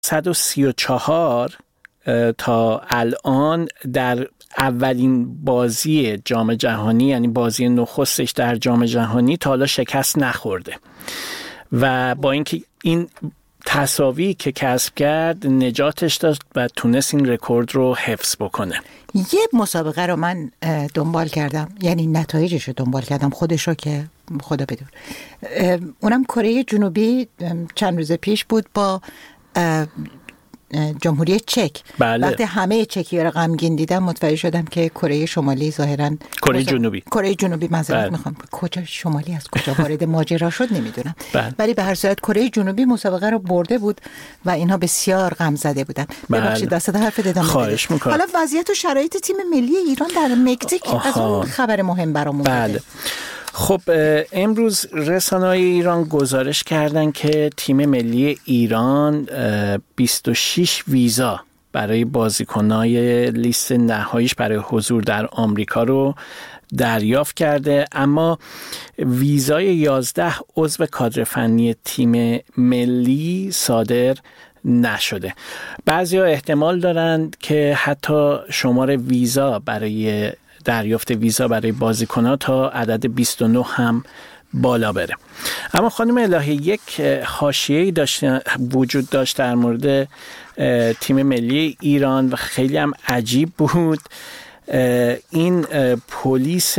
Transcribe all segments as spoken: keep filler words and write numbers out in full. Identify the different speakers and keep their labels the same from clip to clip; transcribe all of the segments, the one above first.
Speaker 1: صد و سی و چهار تا الان در اولین بازی جام جهانی، یعنی بازی نخستش در جام جهانی، تا حالا شکست نخورده و با اینکه این تساوی که کسب کرد نجاتش داد و تونست این رکورد رو حفظ بکنه.
Speaker 2: یه مسابقه رو من دنبال کردم، یعنی نتایجش رو دنبال کردم، خودش رو که خدا بدون، اونم کره جنوبی چند روز پیش بود با جمهوری چک.
Speaker 1: بله.
Speaker 2: وقتی همه چکی‌ها رو غمگین دیدم متوجه شدم که کره شمالی ظاهراً
Speaker 1: کره جنوبی
Speaker 2: کره جنوبی معذرت
Speaker 1: بله.
Speaker 2: میخوام، کجا شمالی از کجا وارد ماجرا شد نمیدونم،
Speaker 1: بله.
Speaker 2: ولی به هر صورت کره جنوبی مسابقه رو برده بود و اینها بسیار غم زده بودن.
Speaker 1: بله.
Speaker 2: ببخشید وسط حرف ادامه
Speaker 1: خواهش میکنم.
Speaker 2: حالا وضعیت و شرایط تیم ملی ایران در مکزیک از اون خبر مهم برامون
Speaker 1: بله.
Speaker 2: بده.
Speaker 1: خب امروز رسانه‌های ایران گزارش کردن که تیم ملی ایران بیست و شش ویزا برای بازیکنای لیست نهاییش برای حضور در آمریکا رو دریافت کرده، اما ویزای یازده عضو کادر فنی تیم ملی صادر نشده. بعضیا احتمال دارند که حتی شمار ویزا برای دریافت ویزا برای بازیکن‌ها تا عدد بیست و نه هم بالا بره. اما خانم الهی، یک حاشیه‌ای داشت وجود داشت در مورد تیم ملی ایران و خیلی هم عجیب بود. این پلیس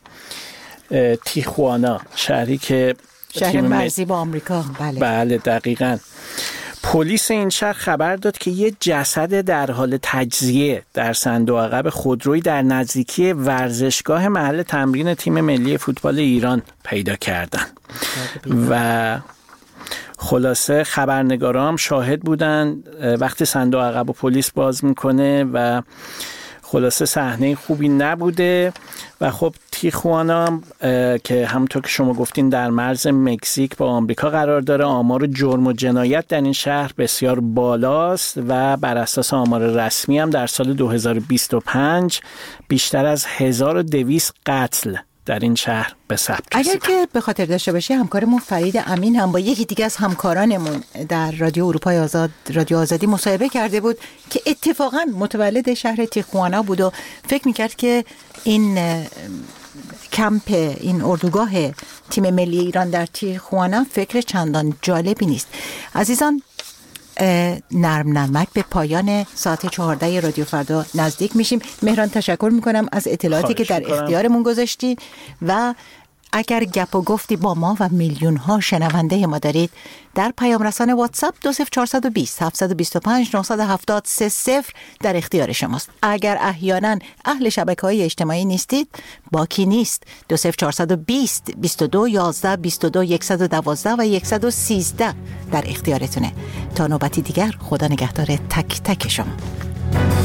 Speaker 1: تیخوانا، شهری که
Speaker 2: شهر مرزی با آمریکا، بله
Speaker 1: بله دقیقاً، پلیس این شهر خبر داد که یه جسد در حال تجزیه در صندوق عقب خودرویی در نزدیکی ورزشگاه محل تمرین تیم ملی فوتبال ایران پیدا کردن و خلاصه خبرنگارا هم شاهد بودن وقتی صندوق عقب و پلیس باز میکنه و خلاصه صحنه خوبی نبوده و خب تیخوانا که همونطور که شما گفتین در مرز مکزیک با آمریکا قرار داره، آمار جرم و جنایت در این شهر بسیار بالاست و بر اساس آمار رسمی هم در سال دو هزار و بیست و پنج بیشتر از هزار و دویست قتل در این شهر به ثبت رسید.
Speaker 2: اگر که به خاطر داشته باشی همکارمون فرید امین هم با یکی دیگه از همکارانمون در رادیو اروپای آزاد، رادیو آزادی، مصاحبه کرده بود که اتفاقا متولد شهر تیخوانا بود و فکر میکرد که این کمپ، این اردوگاه تیم ملی ایران در تیخوانا فکر چندان جالبی نیست. عزیزان، نرم نرمک به پایان ساعت چهارده رادیو فردا نزدیک میشیم. مهران تشکر میکنم از اطلاعاتی که در اختیارمون گذاشتین و اگر گپ و گفتی با ما و میلیون ها شنونده ما دارید، در پیام رسان واتساپ دو صفر چهار دو صفر هفت دو پنج نه هفت سه صفر در اختیار شماست. اگر احیانا اهل شبکه‌های اجتماعی نیستید، باکی نیست، دو صفر چهار دو صفر بیست و دو یازده بیست و دو صد و دوازده و صد و سیزده در اختیارتونه. تا نوبتی دیگر، خدا نگهدار تک تک شما.